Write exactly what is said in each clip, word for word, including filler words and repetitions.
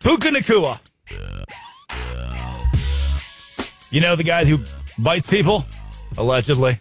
Puka Nacua. You know the guy who bites people? Allegedly.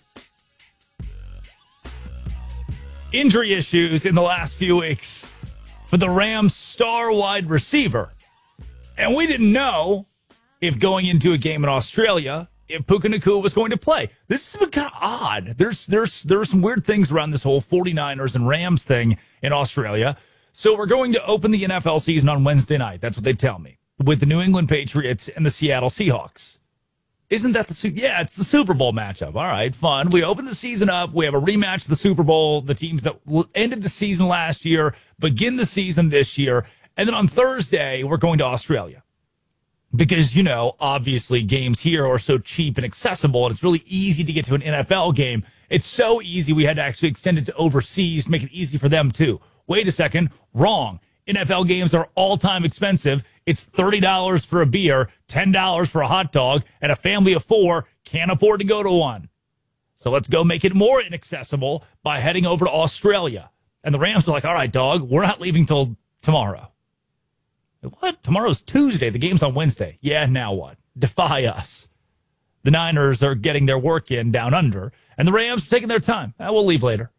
Injury issues in the last few weeks for the Rams' star wide receiver. And we didn't know if going into a game in Australia, if Puka Nacua was going to play. This has been kind of odd. There's there's there are some weird things around this whole 49ers and Rams thing in Australia. So we're going to open the N F L season on Wednesday night. That's what they tell me. With the New England Patriots and the Seattle Seahawks. Isn't that the yeah? It's the Super Bowl matchup. All right, fun. We open the season up. We have a rematch of the Super Bowl. The teams that ended the season last year begin the season this year, and then on Thursday we're going to Australia because you know obviously games here are so cheap and accessible, and it's really easy to get to an N F L game. It's so easy we had to actually extend it to overseas to make it easy for them too. Wait a second, wrong. N F L games are all-time expensive. It's thirty dollars for a beer, ten dollars for a hot dog, and a family of four can't afford to go to one. So let's go make it more inaccessible by heading over to Australia. And the Rams were like, all right, dog, we're not leaving till tomorrow. What? Tomorrow's Tuesday. The game's on Wednesday. Yeah, now what? Defy us. The Niners are getting their work in down under, and the Rams are taking their time. Uh, we'll leave later.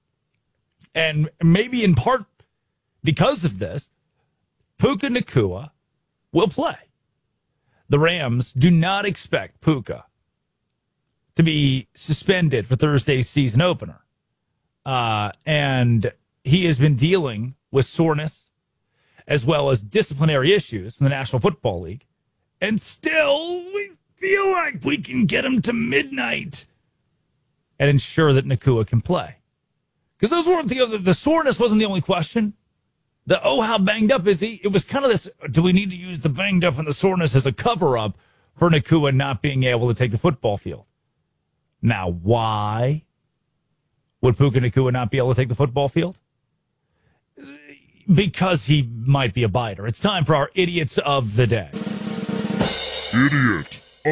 And maybe in part because of this, Puka Nacua will play. The Rams do not expect Puka to be suspended for Thursday's season opener. Uh, and he has been dealing with soreness as well as disciplinary issues from the National Football League. And still, we feel like we can get him to midnight and ensure that Nacua can play. Because those weren't the, the soreness wasn't the only question. The, oh, how banged up is he? It was kind of this, do we need to use the banged up and the soreness as a cover-up for Nacua not being able to take the football field? Now, why would Puka Nacua not be able to take the football field? Because he might be a biter. It's time for our Idiots of the Day. Idiot